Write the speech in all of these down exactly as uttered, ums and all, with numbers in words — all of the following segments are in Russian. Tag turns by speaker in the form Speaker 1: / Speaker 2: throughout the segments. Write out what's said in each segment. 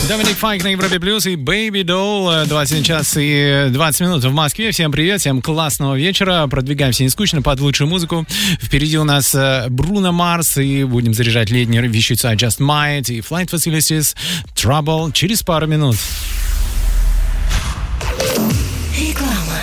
Speaker 1: Доминик Файк на Европе Плюс и Baby Doll. двадцать один час и двадцать минут в Москве. Всем привет, всем классного вечера. Продвигаемся не скучно под лучшую музыку. Впереди у нас Бруно Марс, и будем заряжать летние вещеца Just Might и Flight Facilities Trouble через пару минут.
Speaker 2: Реклама.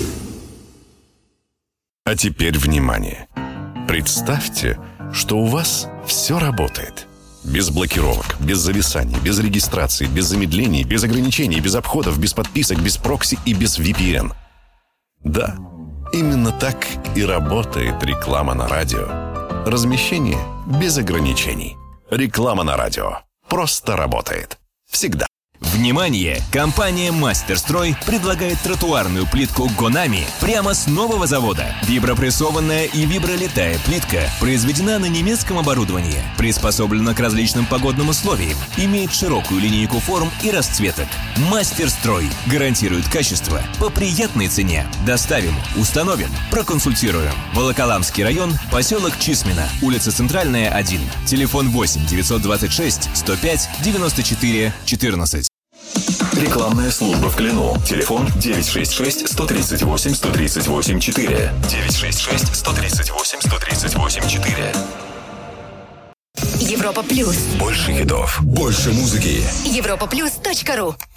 Speaker 3: А теперь внимание. Представьте, что у вас все работает. Без блокировок, без зависаний, без регистрации, без замедлений, без ограничений, без обходов, без подписок, без прокси и без ви пи эн. Да, именно так и работает реклама на радио. Размещение без ограничений. Реклама на радио. Просто работает. Всегда.
Speaker 4: Внимание! Компания «Мастерстрой» предлагает тротуарную плитку «Гонами» прямо с нового завода. Вибропрессованная и вибролитая плитка произведена на немецком оборудовании, приспособлена к различным погодным условиям, имеет широкую линейку форм и расцветок. «Мастерстрой» гарантирует качество по приятной цене. Доставим, установим, проконсультируем. Волоколамский район, поселок Чисмино, улица Центральная, один. Телефон восемь девятьсот двадцать шесть сто пять девяносто четыре четырнадцать.
Speaker 5: Рекламная служба в Клину. Телефон девять шесть шесть сто тридцать восемь сто тридцать восемь четыре. девять шесть шесть сто тридцать восемь сто тридцать восемь четыре.
Speaker 2: Европа Плюс.
Speaker 5: Больше хитов. Больше музыки.
Speaker 2: Европа Плюс точка ру.